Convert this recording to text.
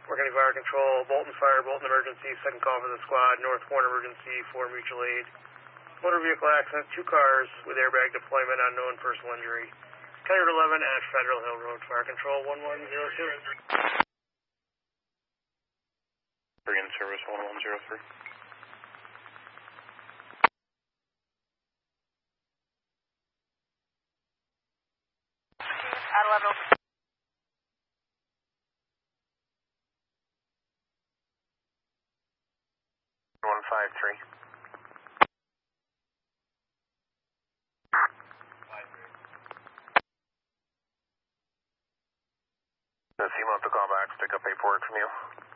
County Fire Control, Bolton Fire, Bolton Emergency, second call for the squad, North Warren Emergency for mutual aid. Motor vehicle accident, 2 cars with airbag deployment, unknown personal injury. County Road 11 at Federal Hill Road, Fire Control 1102. In service 1103. At 11. 153. Does he want the call back to pick up paperwork from you?